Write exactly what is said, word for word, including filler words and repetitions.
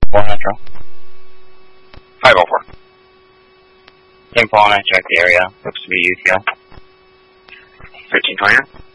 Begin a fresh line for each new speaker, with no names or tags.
four Metro.
five oh four.
Team Paul, I check the area. Looks to be U T L.
thirteen twenty.